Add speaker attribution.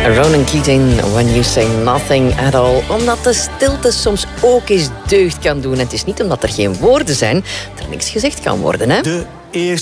Speaker 1: Ronan Keating, When You Say Nothing at All. Omdat de stilte soms ook eens deugd kan doen. En het is niet omdat er geen woorden zijn dat er niks gezegd kan worden, hè?
Speaker 2: De eerste